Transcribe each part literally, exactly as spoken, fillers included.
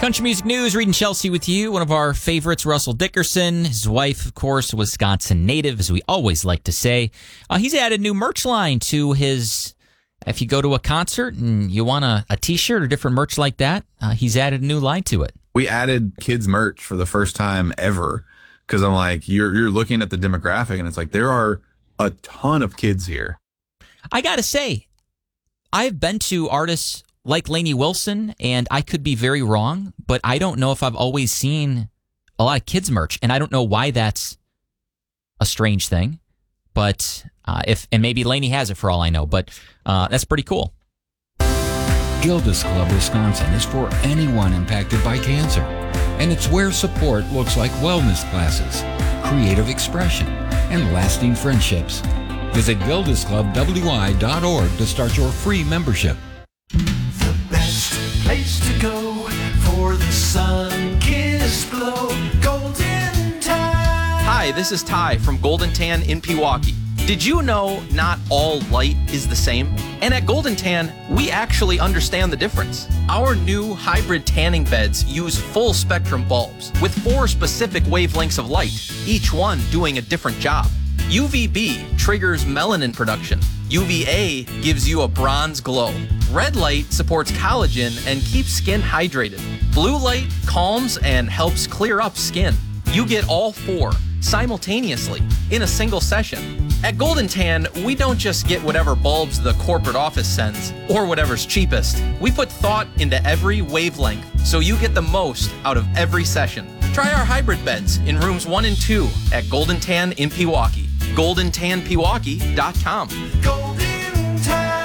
Country Music News, Reed and Chelsea with you. One of our favorites, Russell Dickerson. His wife, of course, a Wisconsin native, as we always like to say. Uh, he's added new merch line to his... If you go to a concert and you want a, a T-shirt or different merch like that, uh, he's added a new line to it. We added kids merch for the first time ever because I'm like, you're you're looking at the demographic and it's like there are a ton of kids here. I got to say, I've been to artists like Lainey Wilson, and I could be very wrong, but I don't know if I've always seen a lot of kids merch, and I don't know why that's a strange thing. But uh, if and maybe Lainey has it for all I know, but uh, that's pretty cool. Gilda's Club Wisconsin is for anyone impacted by cancer, and it's where support looks like wellness classes, creative expression, and lasting friendships. Visit gildas club w i dot org to start your free membership. The best place to go for the sun-kissed glow, Golden Tan. Hi, this is Ty from Golden Tan in Pewaukee. Did you know not all light is the same? And at Golden Tan, we actually understand the difference. Our new hybrid tanning beds use full spectrum bulbs with four specific wavelengths of light, each one doing a different job. U V B triggers melanin production. U V A gives you a bronze glow. Red light supports collagen and keeps skin hydrated. Blue light calms and helps clear up skin. You get all four simultaneously in a single session. At Golden Tan, we don't just get whatever bulbs the corporate office sends or whatever's cheapest. We put thought into every wavelength so you get the most out of every session. Try our hybrid beds in rooms one and two at Golden Tan in Pewaukee. golden tan pewaukee dot com. Golden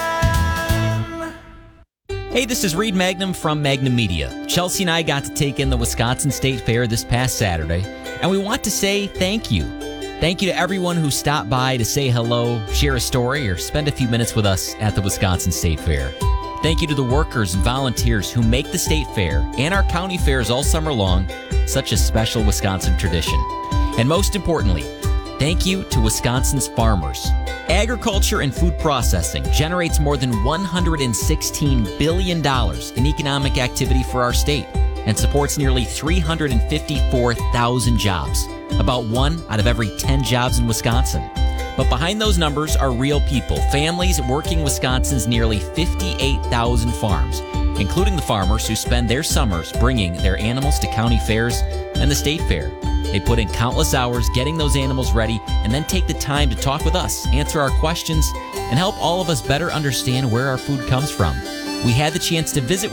Tan. Hey, this is Reed Magnum from Magnum Media. Chelsea and I got to take in the Wisconsin State Fair this past Saturday, and we want to say thank you. Thank you to everyone who stopped by to say hello, share a story, or spend a few minutes with us at the Wisconsin State Fair. Thank you to the workers and volunteers who make the State Fair and our county fairs all summer long such a special Wisconsin tradition. And most importantly, thank you to Wisconsin's farmers. Agriculture and food processing generates more than one hundred sixteen billion dollars in economic activity for our state and supports nearly three hundred fifty-four thousand jobs, about one out of every ten jobs in Wisconsin. But behind those numbers are real people, families working Wisconsin's nearly fifty-eight thousand farms, including the farmers who spend their summers bringing their animals to county fairs and the state fair. They put in countless hours getting those animals ready and then take the time to talk with us, answer our questions, and help all of us better understand where our food comes from. We had the chance to visit